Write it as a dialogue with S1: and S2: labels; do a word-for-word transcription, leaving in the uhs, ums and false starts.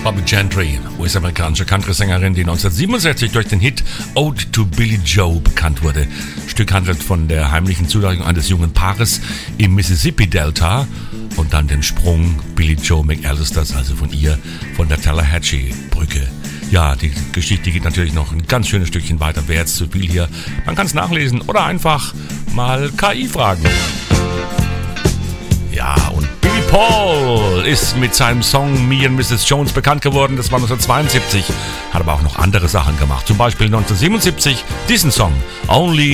S1: Bobby Gentry, US-amerikanische Country-Sängerin, die neunzehnhundertsiebenundsechzig durch den Hit Ode to Billie Joe bekannt wurde. Das Stück handelt von der heimlichen Zulassung eines jungen Paares im Mississippi-Delta und dann den Sprung Billie Joe McAllisters, also von ihr, von der Tallahatchie-Brücke. Ja, die Geschichte geht natürlich noch ein ganz schönes Stückchen weiter. Wäre jetzt zu viel hier. Man kann es nachlesen oder einfach mal K I fragen. Ja, und Billy Paul ist mit seinem Song Me and Missus Jones bekannt geworden. Das war neunzehnhundertzweiundsiebzig. Hat aber auch noch andere Sachen gemacht. Zum Beispiel neunzehnhundertsiebenundsiebzig diesen Song Only